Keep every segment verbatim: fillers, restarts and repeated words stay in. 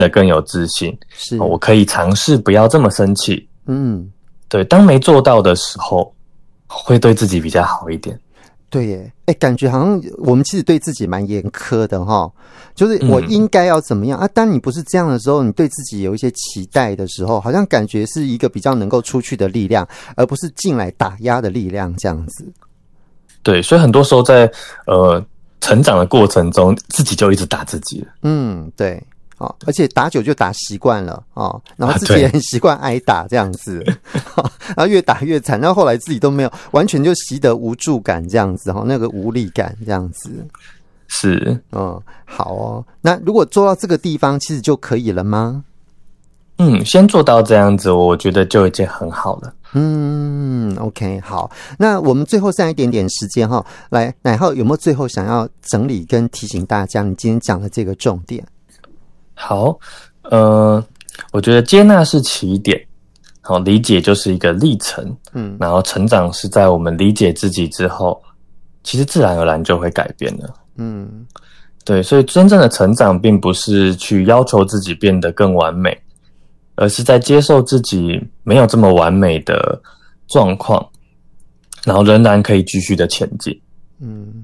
得更有自信。 是， 我可以尝试不要这么生气。 嗯， 对，当没做到的时候，会对自己比较好一点。 对耶，哎，感觉好像我们其实对自己蛮严苛的齁，就是我应该要怎么样、嗯、啊？当你不是这样的时候，你对自己有一些期待的时候，好像感觉是一个比较能够出去的力量，而不是进来打压的力量这样子。 对，所以很多时候在呃成长的过程中，自己就一直打自己了。 嗯，对。哦，而且打久就打习惯了哦，然后自己也很习惯挨打这样子、啊哦，然后越打越惨，然后后来自己都没有完全就习得无助感这样子哈、哦，那个无力感这样子。 是， 嗯，好哦。那如果做到这个地方，其实就可以了吗？ 嗯，先做到这样子，我觉得就已经很好了。 嗯 ，OK， 好。那我们最后剩一点点时间哈，来，乃浩有没有最后想要整理跟提醒大家，你今天讲的这个重点？ 好，呃，我觉得接纳是起点，好，理解就是一个历程，嗯，然后成长是在我们理解自己之后，其实自然而然就会改变了，嗯，对，所以真正的成长并不是去要求自己变得更完美，而是在接受自己没有这么完美的状况，然后仍然可以继续的前进，嗯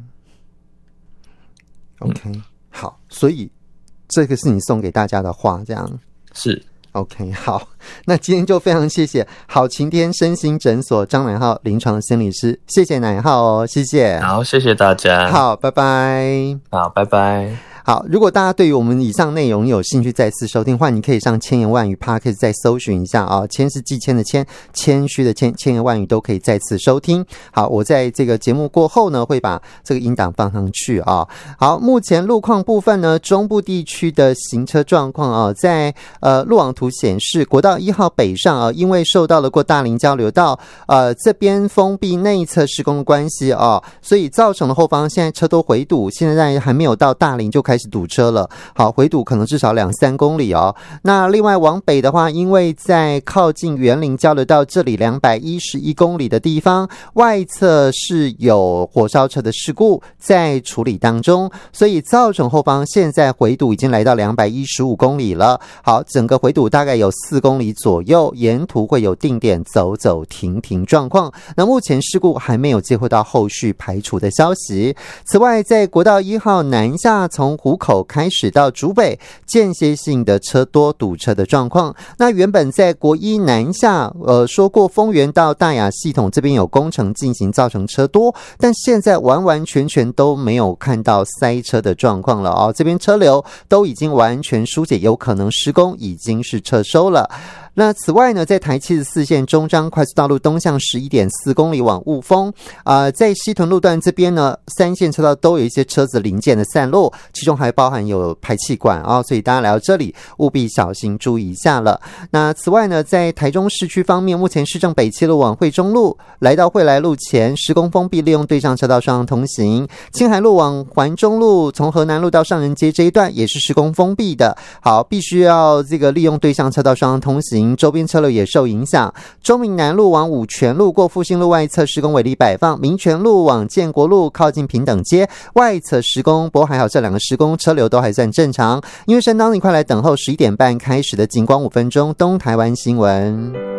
，OK，、嗯、好，所以。这个是你送给大家的话，这样是 OK。好，那今天就非常谢谢好晴天身心诊所张乃浩临床心理师，谢谢乃浩哦，谢谢。 好，谢谢大家。 好，拜拜。 好，拜拜。 好，如果大家对于我们以上内容有兴趣再次收听的话，你可以上千言万语 Podcast 再搜寻一下啊，谦是季谦的谦，谦虚的谦，千言万语都可以再次收听。好，我在这个节目过后呢，会把这个音档放上去啊。好，目前路况部分呢，中部地区的行车状况啊，在呃路网图显示，国道一号北上啊，因为受到了过大林交流道呃这边封闭内侧施工的关系啊，所以造成了后方现在车多回堵，现在还没有到大林就开始开始堵车了，好，回堵可能至少两三公里哦。那另外往北的话，因为在靠近园林交流道这里两百一十一公里的地方，外侧是有火烧车的事故在处理当中，所以造成后方现在回堵已经来到两百一十五公里了。好，整个回堵大概有四公里左右，沿途会有定点走走停停状况。那目前事故还没有接获到后续排除的消息。此外，在国道一号南下从湖口开始到竹北间歇性的车多堵车的状况。那原本在国一南下呃说过丰原到大雅系统这边有工程进行造成车多，但现在完完全全都没有看到塞车的状况了哦，这边车流都已经完全疏解，有可能施工已经是撤收了。那此外呢，在台七十四线中彰快速道路东向 十一点四公里往雾峰啊、呃，在西屯路段这边呢，三线车道都有一些车子零件的散落，其中还包含有排气管啊、哦，所以大家来到这里务必小心注意一下了。那此外呢，在台中市区方面，目前市政北七路往惠中路来到惠来路前施工封闭，利用对向车道双向通行。青海路往环中路从河南路到上人街这一段也是施工封闭的，好，必须要这个利用对向车道双向通行。周边车流也受影响，中闽南路往五权路过复兴路外侧施工违例摆放，民权路往建国路靠近平等街外侧施工，不过还好这两个施工车流都还算正常。因为山当你快来等候十一点半开始的警广五分钟东台湾新闻。